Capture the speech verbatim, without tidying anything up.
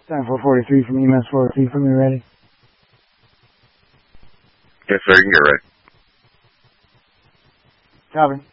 Time four forty-three from E M S four oh two from me ready. Yes, sir, you can get ready. Copy.